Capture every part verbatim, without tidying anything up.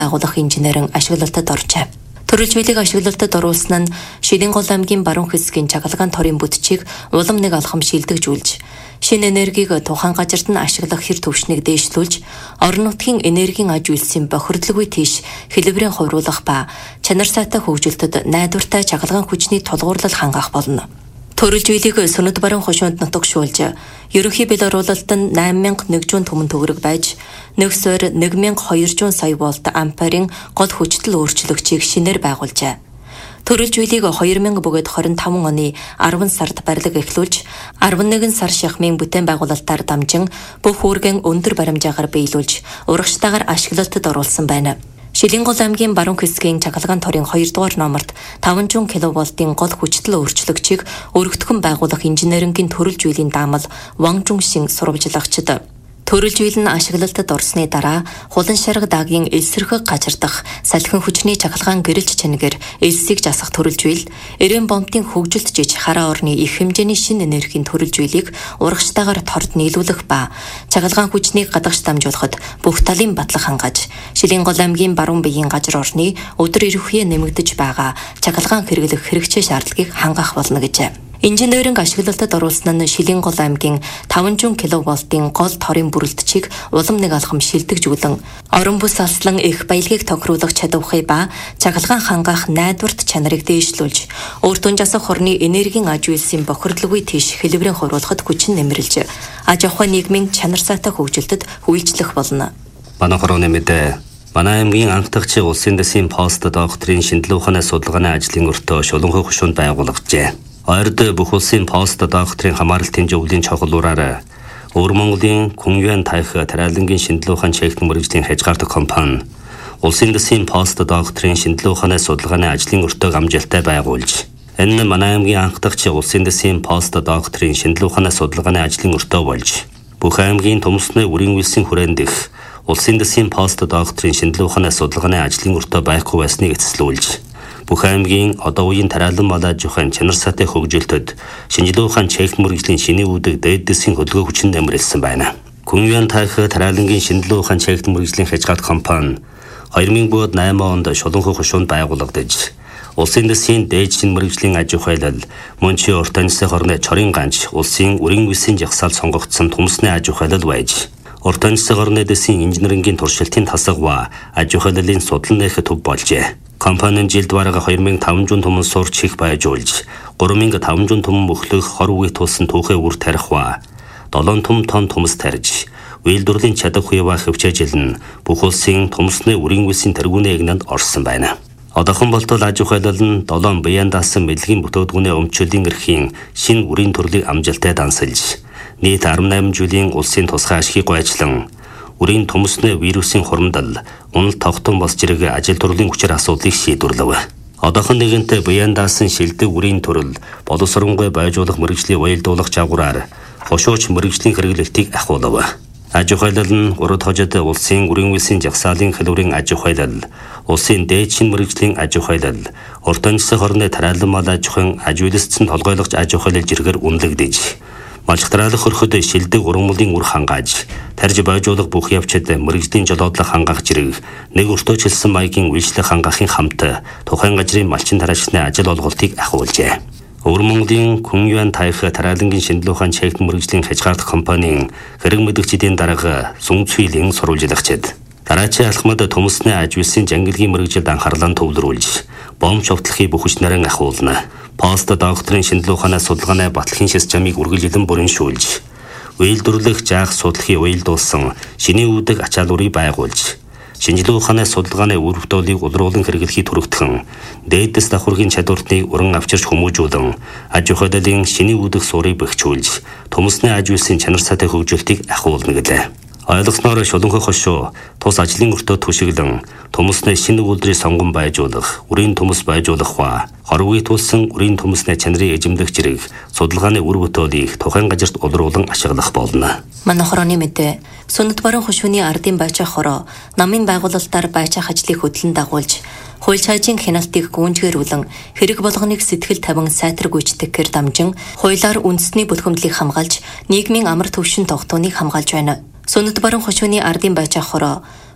агуулгах инженерэн ашиглалтад оржээ. Төрөлжүүлийг ашиглалтад оруулсан нь Шилэнгол аймгийн баруун хэсгийн Чагалгаан торын бүтчийг улам нэг алхам шилдэгжүүлж, шинэ энергийг тухайн газарт нь ашиглах хэр төвшнийг дээшлүүлж, орон нутгийн энергийн аж үйлсийн бохирдлоггүй тийш хэлбэрийн хувируулах ба чанар сайтай хөгжилтөд найдвартай чагалгаан хүчний тулгуурлал хангах болно. Төрөлжүүлийг Сүнэд баруун хошуунд нутагшуулж, ерөнхий бэлэг оруулалт нь восемь мянга нэгдүгээр төмөн төгрөг байж, нэг суур нэг мянга двухсад сая вольт амперийн гол хүчтэй өөрчлөгчийг шинээр байгуулжээ. Төрөлжүүлийг две мянга двадцать five оны арван сард барилга эхлүүлж, арван нэгэн сар шахмын бүтээн байгуулалтаар дамжин бүх үүргэн өндөр баримжаагаар биелүүлж, урагштайгаар ашиглалтад оруулсан байна. Шилэнгол аймгийн баруун хэсгийн Чагалгаан торын хоёрдугаар номерт five hundred киловольтын гол хүчтэй өөрчлөгчийг өргөдгөн байгуулах инженерингийн төрөлжүүлийн даамал Ван Жуншин сурвалжлагчид. Төрөлжүүл нь ашиглалтад орсны дараа хулан шарга даагийн элсэрхэг гажирдах салхин хүчний Чагалгаан гэрэлж чангаар элсийг жасах төрөлжүүл, эрээн бомбын хөгжилт жиж хараа орны их хэмжээний шинэ энергийн төрөлжүүлийг урагштайгаар торд нийлүүлэх ба Чагалгаан хүчнийг гадагш дамжуулахад бүх талын батлах хангаж, Шилэнгол аймгийн баруун биеийн газар орны өдөр ирүүхий нэмэгдэж байгаа Чагалгаан хэрэглэх хэрэгцээ шаардлагыг хангах болно гэжээ. Инженеринг ашиглалтад оруулсан нь Шилэнгол аймгийн five hundred киловольтын гол торын бүрэлдэхийг улам нэг алхам шилдэгжүүлэн, орон бүс алслан их баялагийг тохируулах чадвархай ба Чагалгаан хангах найдварт чанарыг дээшлүүлж, өөр түн жасах хорны энергийн аж үйлсийн бохирдлоггүй тийш хэлбэрийн хувируулахад хүчин нэмэрлж, аж ахуй нийгмийн чанар сайтай хөгжилтөд үйлчлэх болно. Банахороны мэдээ Манай аймгийн анх дахь улсын дэсийн пост докторийн шинжилгээ ухааны судалгааны ажлын өртөө Шуланхуй хошуунд байгуулагджээ. Ойрд бүх улсын пост докторийн хамааралтын зөвлөлийн чухлуураар Өвөр Монголын Күнюан таих тариалангийн шинжилгээ ухааны чеклэн мэргэжлийн хязгаартай компани улсын дэсийн пост докторийн шинжилгээ ухааны судалгааны ажлын өртөөг амжилттай байгуулж, энэ манай аймгийн анх дахь улсын дэсийн пост докторийн шинжилгээ ухааны судалгааны ажлын өртөө болж, бүх аймгийн төмөсний үрийн үйлсийн хүрээнд их улсын дэсийн пост докторийн шинжилгээ ухааны судалгааны ажлын өртөө байхгүй байсныг эцэслүүлж, бүх аймгийн одоо үеийн тариалан малаа жухан чанар сайтай хөгжилтөд шинжилгээ ухааны чеклэн мэргэжлийн шинэ үүдэг дээд дэсийн хөдөлгөөн хүчин нэмрэлсэн байна. Күнюан таих тариалангийн шинжилгээ ухааны чеклэн мэргэжлийн хязгаарт компани two thousand eight онд Шуланхуй хошуунд байгуулагдаж, улсын дэсийн дээд шинэ мэргэжлийн аж ахуйлал, мөн ч урт анисны хорны чорын ганч улсын үрийн үйлсийн жагсаал сонгогдсон төмсний аж ахуйлал байж, урт анисны хорны дэсийн инженерингийн туршилтын тасаг ба аж ахуйлалын судлан нэх төв болжээ. Компанийн жилд бараг two thousand five hundred төмөн сурч их байжуулж, three thousand five hundred төмөн мөхлөх хор үе тулсан түүхээ үр тарих ба seven том тонн төмс тарж, үйлдвэрлэлийн чадвар ба хөвчөжилн бүх улсын төмсний үрийн үйлсийн тэргүүний эгнэнд орсон байна. Одоохон болтол аж ахуйлал нь seven бян даасан мэдлэгийн бүтээдгүүний өмчлөлийн эрхийн шинэ үрийн төрлийг амжилттай дансалж, нийт eighty-eight жилийн улсын тусгай ашгийг гойжлан, үрийн төмсний вирусын хурамдал, унал тогтон бос зэрэг ажил төрлийн хүчээр асуудлыг шийдвэрлэв. Одоохон нэгэнтээ бян даасан шилдэг үрийн төрөл боловсронгуй байжуулах мэргэжлийн уялдуулах жагвараар хошууч мэргэжлийн хэрэглэлтийг ахуулав. Аж ахуйлал нь урд хожид улсын үрийн үйлсийн жагсаалын хэлбэрийн аж ахуйлал, улсын дээд шинэ мэргэжлийн аж ахуйлал, урт анисны хорны тариалан мал аж ахуйн аж үйлсцэн толгойлогч аж ахуйлал жиргэр үнэлэгдэж, малчтраалах хөрөхөд шилдэг ургамлын үр хангааж, тарж байжуулах бүх явцад мэргэжлийн жолоодлого хангах зэрэг нэг өртөөчлсөн маягийн үйлчлэг хангахын хамт тухайн газрын малчин тараачны ажил олголтыг ахиулжээ. Өвөр Монголын Күнюан таих тариалангийн шинжилгээ ухааны чеклэн мэргэжлийн хязгаарт компанийн хэрэг мэдгчдийн дарга Сүн Цүйлэн сурвалжлагчид тараачийн алхмад төмсний аж үйлсийн жангилгийн мэргэжилд анхаарлаа төвлөрүүлж, бомб шовтлохыг бүх хүчнээрээ ахиулна. Пост докторийн шинжилгээ ухааны судалгааны батлагын системийг үргэлжлэн бүрэншүүлж, үйлдвэрлэх жаах судлахыг уялдуулсан шинэ үүдэг ачааллуудыг байгуулж, шинжилгээ ухааны судалгааны үр бүтээлийг улруулан хэрэглэхийг түрэгдхэн, дээдэс давхаргийн чадвартыг уран авчирч хүмүүжүүлэн, аж ахуйлалын шинэ үүдэг суурийг бэхжүүлж, төмсний аж үйлсийн чанар сайтай хөгжилтийг ахиулна гэлээ. Ойлгосноор Шуланхуй хошуу тус ажлын өртөө түшиглэн, төмсний шинэ үйлдвэрийг сонгон байжуулах, үрийн төмс байжуулах ба хорвыг тулсан үрийн төмсний чанарыг эзэмдэх зэрэг судалгааны үр бүтээлийг тухайн газарт улруулан ашиглах болно. Манахороны мэдээ Сүнэд баруун хошууны ардын байцаах хороо намын байгуулалтаар байцаах ажлыг хөтлөн дагуулж, хууль цаажийн хяналтыг гүйцэтгүүлэн, хэрэг болгоныг сэтгэл тавин сайтар гүйцэтгэхээр дамжин, хуулиар үндэсний бүлхэмдлийг хамгаалж, нийгмийн амар төвшин тогтооныг хамгаалж байна. Сүнэд баруун хошууны ардын байцаах хороо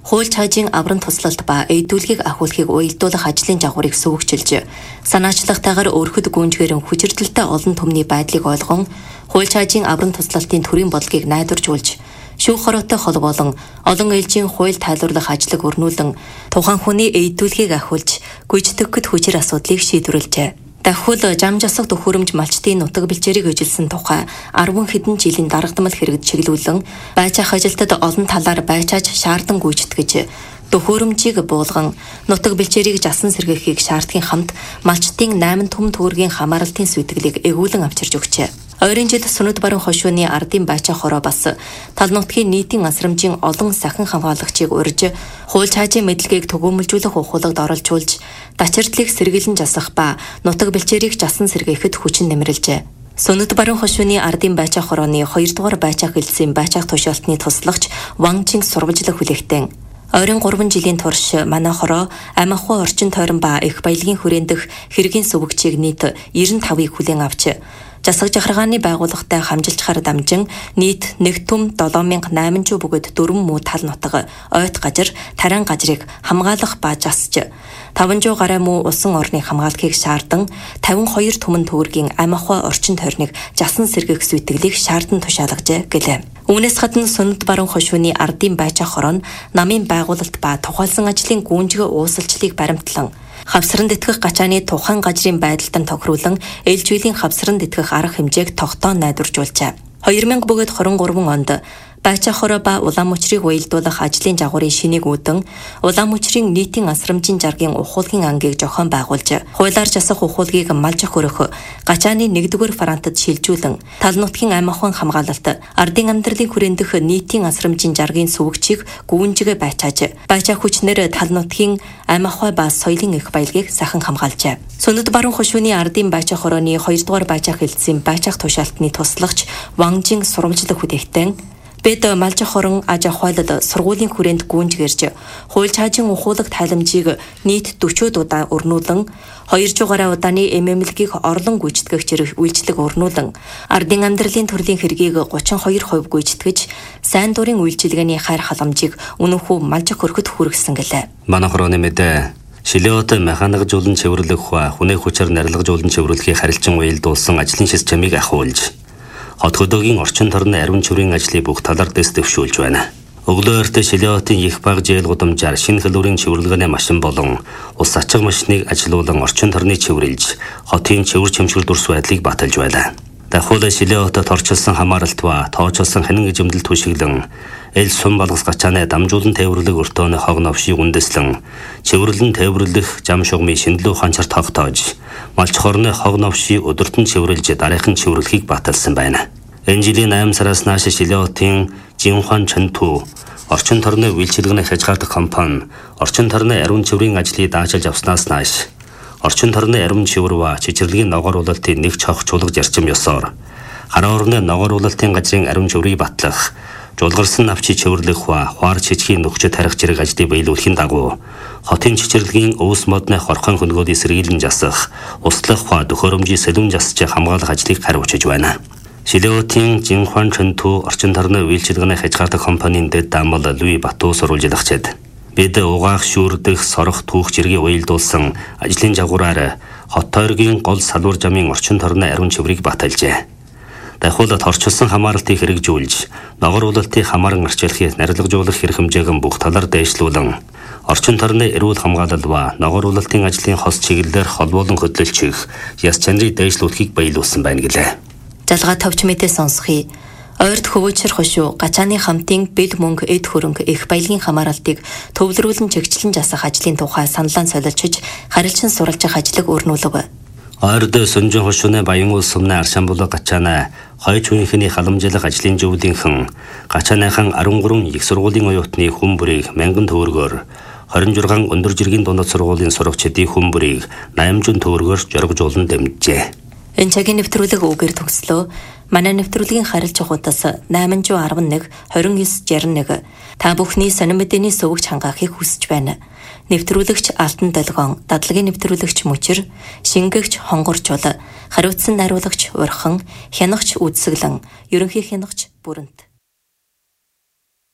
хууль цаажийн аврам туслалт ба эйдүүлгийг ахиулахыг уялдуулах ажлын жагварыг сөвөгчилж, санаачлагтайгаар өрхөд гүнжгэрэн хүчирдэлтэй олон түмний байдлыг ойлгон, хууль цаажийн аврам туслалтын төрийн бодлогыг найдваржуулж, шүүх хороотой хол болон олон ээлжийн хууль тайлбарлах ажлыг өрнүүлэн, тухайн хүний эйдүүлгийг ахиулж, гүйцэтгэхэд хүчир асуудлыг шийдвэрлэжээ. Дахиул жам жасах төхөөрөмж малчтын нутаг бэлчээрийг эжилсэн тухай арван хэдэн жилийн дарагдмал хэрэгд чиглүүлэн байцаах ажилтад олон талаар байцааж шаардсан гүйцэтгэж төхөөрөмжийг буулган нутаг бэлчээрийг жасан сэргээхийг шаардхийн хамт малчтын найман түмэн төгрөгийн хамааралтын сүйтгэлийг эгүүлэн авчирч өгчээ. Ойрын жил Сүнэд баруун хошууны ардын байцаах хороо бас тал нутгийн нийтийн асрамжийн олон сахин хамгаалагчийг урьж, хууль цаажийн мэдлэгийг түгээмэлжүүлэх ухуулагд оролцуулж, дачирдлыг сэргийлэн жасах ба нутаг бэлчээрийг жасан сэргээхэд хүчин нэмэрлэжээ. Сүнэд баруун хошууны ардын байцаах хорооны хоёрдугаар байцаах элдсийн байцаах тушаалтны туслагч Ванжин сурвалжлах хүлээгтэн ойрын гурван жилийн турш манай хороо амиахуй орчин тойрон ба их баялагын хүрэндэх хэргийн сувгчийг нийт девяносто тавыг хүлээн авч, засаг жахаргааны байгууллагатай хамжилчаар дамжин нийт нэг түм долоон мянга найманчуу бөгөөд дөрвөн муу тал нутаг, ойт гажир, тарайн гажрыг хамгаалах ба жасж, таван жуу гаруй муу усан орны хамгаалахыг шаардан тавин хоёр түмэн төгрөгийн амиахуй орчин тойрныг жасан сэргээх сүйтгэлийг шаардан тушаалгажээ гэлээ. Үүнээс гадна Сүнэд баруун хошууны ардын байцаах хороо нь намын байгуулалт ба тухайлсан ажлын гүнжгэ уусалчлыг баримтлан, хавсранд итгэх гачааны тухайн гажрын байдалтан тохируулан ээлж үеийн хавсранд итгэх арга хэмжээг тогтоон найдваржуулжээ. хоёр мянга бөгөөд хорин гурван онд байцаах хороо ба улаан мөчрийг уялдуулах ажлын жагварын шинийг үүдэн улаан мөчрийн нийтийн асрамжийн жаргын ухуулгын ангийг зохион байгуулж, хуулиар жасах ухуулгийг малжих өрөх, гачааны нэгдүгээр фронтод шилжүүлэн, тал нутгийн амиахуйн хамгаалалт, ардын амьдралын хүрэндэх нийтийн асрамжийн жаргын сүвгчийг гүнжгэ байцааж, байцаах хүчнэр тал нутгийн амиахуй ба соёлын их баялагийг сахин хамгаалжээ. Сүнэд баруун хошууны ардын байцаах хорооны хоёрдугаар байцаах элдсийн байцаах тушаалтны туслагч Ванжин сурвалжлах хүлээгтэн Бид малжих хорон аж ахуйлад сургуулийн хүрээнд гүнжгэрж, хууль цаажийн ухуулаг тайламжийг нийт дөрвөн удаа өрнүүлэн, хоёр жугаараа удааны эмэмлэгийг орлон гүйцэтгэгчээр үйлчлэг өрнүүлэн, ардын амьдралын төрлийн хэргийг гучин хоёр хувь гүйцэтгэж, сайн дурын үйлчилгээний хайр халамжийг үнэнхүү малжих хөрөхөд хүргэсэн гэлээ. Манай хорооны мэдээ Шилиот механикжуулан цэвэрлэх ба хүнээ хүчээр нарилгажуулан цэвэрлэхийг харилцан уялдуулсан ажлын системийг ахиулж, хот хөдөөгийн орчин тойрны ариун цэврийн ажлыг бүх талаар дэс дэвшүүлж байна. Өглөөрт Шилиотын их баг жээл гудамжаар шинэ хэлбэрийн цэвэрлэгээний машин болон ус ачиг машиныг ажилуулан орчин тойрныг цэвэрлж, хотын цэвэр чимчгэл дурс байдлыг баталж байна. Дахиад Шилиотод орчилсан хамааралт ба тоочилсан ханин эзэмдэл түшиглэн, эл сум балгас гачааны дамжуулан тээвэрлэх өртөөний хог новшийг үндэслэн, цэвэрлэн тээвэрлэх зам шугмын шинэлүү ханчаар тогтоож, малч хорны хог новшийг өдөртөн цэвэрлж дараахан цэвэрлэхийг баталсан байна. Энэ жилийн найман сараас нааш Шилиотын Жинхуан Чэнтүү орчин тойрны үйлчилгээний хязгаарлах компани орчин тойрны ариун цэврийн ажлыг даачилж авснаас нааш орчин тойрны ариун цэвэр ба чичирлэгийн ногоор уулалтын нэг цогц чуулгаж ярьчим ёсоор хараа орны ногоор уулалтын газрын ариун цэврийг батлах, жуулгарсан навчийг цэвэрлэх ба хуар чичгийн нөхцөд тарих зэрэг ажлыг биелүүлэхийн дагуу хотын чичирлэгийн өвс модны хорхон хөнгөөдийг сэргийлэн жасах, услах ба төхөөрөмжийг сэлүүн засч хамгаалах ажлыг хариуцж байна. Шилиотын Жинхуан Чэнтүү орчин тойрны үйлчилгээний хязгаарлах компанийн дэд даамал Луи Бату сурвалжлагчид бид угаах шүүрдэх сорох түүх зэргийг уялдуулсан ажлын жагвараар хот тойргийн гол салуур жамын орчин тойрны ариун цэврийг баталжээ. Дахиад торчилсан хамааралтыг хэрэгжүүлж, ногоор уулалтыг хамааран арчилахыг нарилгажуулах хэрэг хэмжээгэн бүх талаар дээшлүүлэн, орчин тойрны эрүүл хамгаалал ба ногоор уулалтын ажлын хос чиглэлээр холбоолон хөдөлгөж, яс чанарыг дээшлүүлэхийг баялуулсан байна гэлээ. Жалгаа товч мэдээ сонсхий. Ойрд хөвөөчр хошуу гачааны хамтын бэлг мөнгө эд хөрөнгө их баялагын хамааралтыг төвлөрүүлэн чигчлэн жасах ажлын тухай саналаа солилцож харилцан суралцах ажлыг өрнүүлв. Ойрд Сүнжин хошууны Баян улс сумны аршан булаг гачаана хойч үеийнхний халамжлах ажлын зөвлөнхөн гачааныхан арван гурван их сургуулийн оюутны хүн бүрийг мянган төгрөгөөр хорин жургаан өндөр жиргийн дундад сургуулийн сурагчдын хүн бүрийг наймжин төгрөгөөр жоргожуулан дэмжжээ. Энэ цагийн нэвтрүүлэг үгээр төгслөө. Манай нэвтрүүлгийн харилцах хуудас найман жуу арван нэг двадцать девять шестьдесят один. Та бүхний сонин мэдээний сувгч хангаахыг хүсэж байна. Нэвтрүүлэгч Алтан Долгоон, дадлагын нэвтрүүлэгч Мөчир, шингэгч Хонгорчул, хариуцсан найруулагч Урхан, хянагч Үдсэглэн, ерөнхий хянагч Бүрэнт.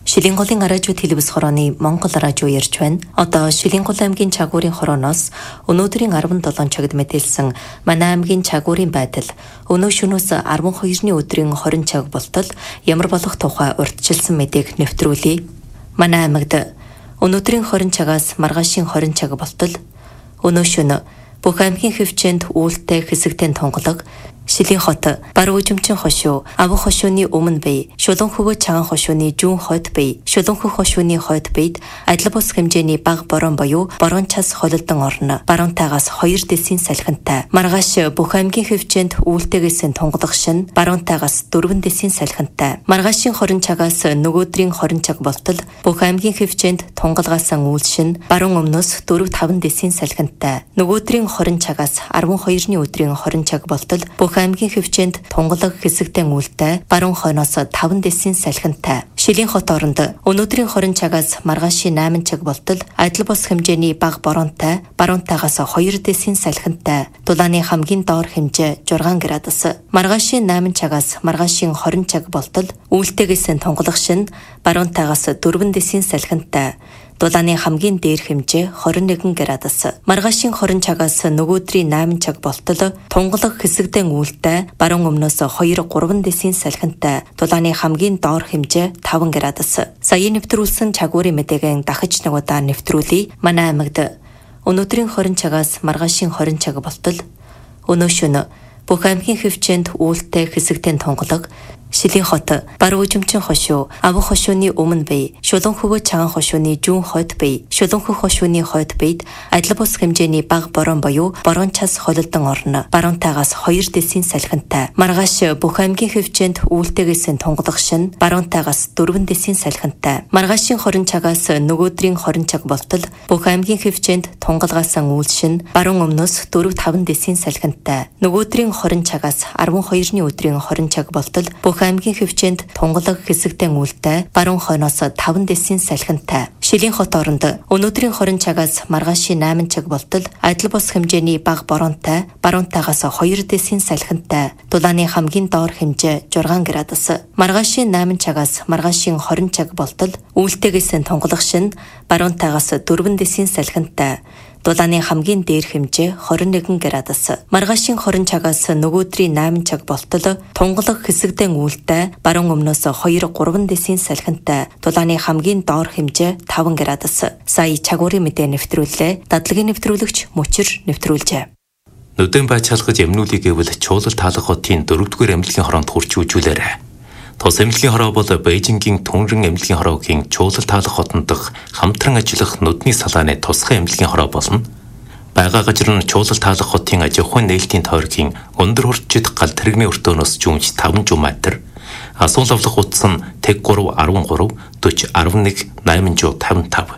Шилийн голын аражууд хэлбэс хорооны Монгол аражуу ярьж байна. Одоо Шилийн гол аймгийн Чагуурын хорооноос өнөөдрийн арван долоон цагт мэдээлсэн манай аймгийн Чагуурын байдал өнөө шөнөөс арван хоёрны өдрийн хорин цаг болтол ямар болох тухай урьдчилсан мэдээг нэвтрүүлье. Манай аймагт өнөөдрийн хорин цагаас маргаашийн хорин цаг болтол өнөө шөнө бүх аймгийн хөвчөнд үүлтэй хэсэгтэн тунгалаг Шилийн хот баруун үжимчин хошуу авах хошууны өмнө бий шулуун хөвөө цагаан хошууны жүүн хойд бий шулуун хөх хошууны хойд бийд адил бус хэмжээний баг борон буюу борон час холилдон орно баруунтаагаас хоёр дэсийн салхинтай маргааш бүх аймгийн хөвчөнд үүлтэйгээс тунгалах шин баруунтаагаас дөрвөн дэсийн салхинтай маргаашийн хорин цагаас нөгөөдрийн хорин цаг болтол бүх аймгийн хөвчөнд тунгалгаасан үйл шин баруун өмнөөс дөрв таван дэсийн салхинтай нөгөөдрийн хорин цагаас арван хоёрны өдрийн хорин цаг болтол бүх аймгийн хөвчөнд тунгалаг хэсэгтэн үлдээ баруун хойноос таван дэсийн салхинтай Шилийн хот оронд өнөөдрийн хорин цагаас маргаашийн найман цаг болтол адил бус хэмжээний баг боронтой баруунтаагаас хоёр дэсийн салхинтай дулааны хамгийн доор хэмжээ зургаан градус маргаашийн найман цагаас маргаашийн хорин цаг болтол үүлтэйгээс тунгалах шин баруунтаагаас дөрвөн дэсийн салхинтай дулааны хамгийн дээр хэмжээ хорин нэгэн градус маргаашийн хорин цагаас нөгөөдрийн найман цаг болтол тунгалаг хэсэгтэн үүлтэй баруун өмнөөс хоёр гурван дэсийн салхинтай дулааны хамгийн доор хэмжээ таван градус сая нэвтрүүлсэн Чагуурын мэдээг дахиж нэг удаа нэвтрүүлье. Манай аймагт өнөөдрийн хорин цагаас маргаашийн хорин цаг болтол өнөө шөнө бүх аймгийн хөвчөнд үүлтэй хэсэгтэн тунгалаг Шилийн хот баруун үжимчин хошуу авах хошууны өмнө бий шулуун хөвөө цагаан хошууны жүүн хойд бий шулуун хөх хошууны хойд бийд адил бус хэмжээний баг борон буюу борон час холилдон орно баруунтаагаас хоёр дэсийн салхинтай маргааш бүх аймгийн хөвчөнд үүлтэйгээс тунгалах шин баруунтаагаас дөрвөн дэсийн салхинтай маргаашийн хорин цагаас нөгөөдрийн хорин цаг болтол бүх аймгийн хөвчөнд тунгалгаасан үйл шин баруун өмнөөс дөрв таван дэсийн салхинтай нөгөөдрийн хорин цагаас арван хоёрны өдрийн хорин цаг болтол бүх аймгийн хөвчөнд тунгалаг хэсэгтэн үлдээ баруун хойноос таван дэсийн салхинтай Шилийн хот оронд өнөөдрийн хорин цагаас маргаашийн найман цаг болтол адил бус хэмжээний баг боронтой баруунтаагаас хоёр дэсийн салхинтай дулааны хамгийн доор хэмжээ зургаан градус маргаашийн найман цагаас маргаашийн хорин цаг болтол үүлтэйгээс тунгалах шин баруунтаагаас дөрвөн дэсийн салхинтай дулааны хамгийн дээр хэмжээ хорин нэгэн градус маргаашийн хорин цагаас нөгөөдрийн найман цаг болтол тунгалаг хэсэгтэн үүлтэй баруун өмнөөс хоёр гурван дэсийн салхинтай дулааны хамгийн доор хэмжээ таван градус сая Чагуурын мэдээ нэвтрүүллээ. Дадлагын нэвтрүүлэгч Мөчир нэвтрүүлжээ. Нүдэн байж халахж эмнүүлийг гэвэл чуулал таалах хотын дөрөвдүгээр эмнэлгийн хороонд хурч үзүүлээрэ. Тус эмнэлгийн хороо бол Бээжингийн Түнрэн эмнэлгийн хороогийн чуулал таалах хотон дох хамтран ажиллах нүдний салааны тусгай эмнэлгийн хороо болно. Бага газар нь чуулал таалах хотын аж ахуйн нээлтийн тойргийн өндөр хурцчид гал тэрэгний өртөөнөөс жүүмж таван жуматер асуул авлах утас нь тэг гурав арван гурав дөрвөн арван нэг найман жуу таван тав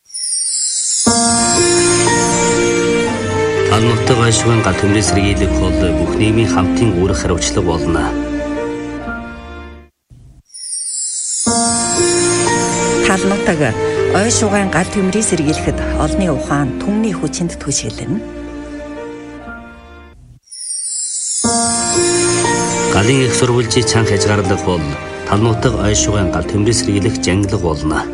Талнуутай гайшгүй гал төмрийн сэргийлэх бол бүх нийгмийн хамтын үүрэг хариуцлага болно. Талнуутаг ой шугайн гал төмрийг сэргийлэхэд олны ухаан түмний хүчинд түшгэлнэ. Галын их сурвалжийн цан хязгаарлах бол талнуутаг ой шугайн гал төмрийг сэргийлэх жанглаг болно.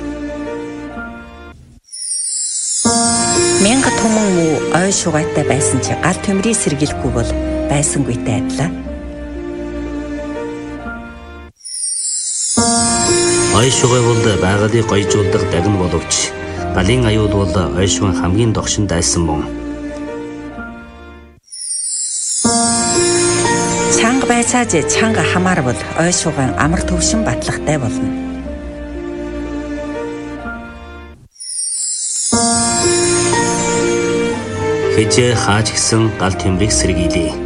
Мянга түмэн муу ой шугайтай байсан чи гал төмрийг сэргийлэхгүй бол байсангүйтэй адилаа. Ой шугай бол байгалыг гоёжуулдаг дагна боловч галын аюул бол ой шугайн хамгийн догшин дайсан мөн. Чанга байцааж чанга хамаарвал ой шугайн амар төвшин батлагтай болно. Хэзээ хааж гисэн гал төмрийг сэргийлье.